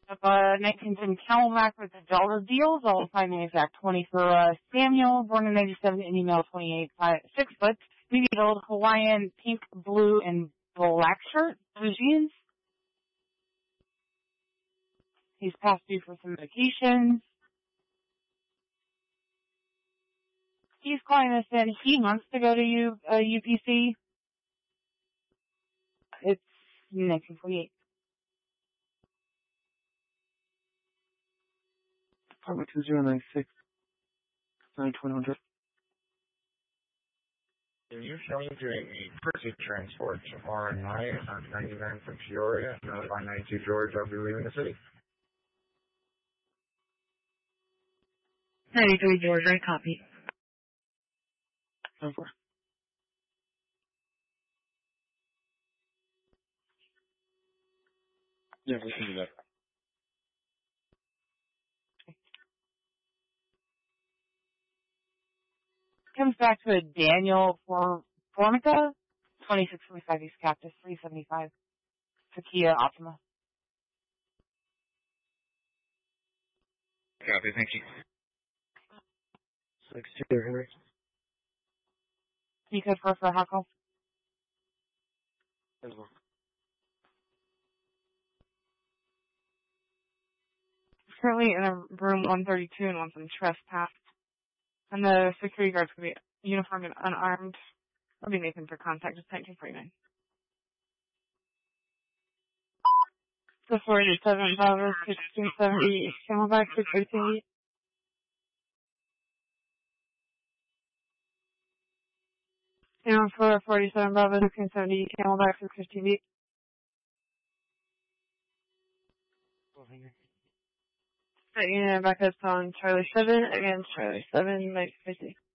1910 Camelback with the dollar deals. I'll find the exact 20 for Samuel, born in 97, Indy male, 28, 6 foot, maybe old Hawaiian, pink, blue, and black shirt, blue jeans. He's past due for some medications. He's calling us in. He wants to go to UPC. It's 1948. Apartment 2096, 9100. You're showing doing a pursuit transport tomorrow night on 99 from Peoria, by 92 George. I'll be leaving the city. 93 George, I copy. 10-4. Yeah, we can do that. Comes back to a Daniel Formica, 2645 East Cactus, 375. For Kia Optima. Copy, thank you. 6-2, Henry. Can you code for a hot call? 10-4. Currently in a room 132 and wants some trespassed. And the security guards could be uniformed and unarmed. I'll be making for contact, just 1949. The 47 Bravo 1670 Camelback 618. And for 47 Bravo 1670 Camelback 615. Unit back up on Charlie 7 against Charlie 7, Mike 50.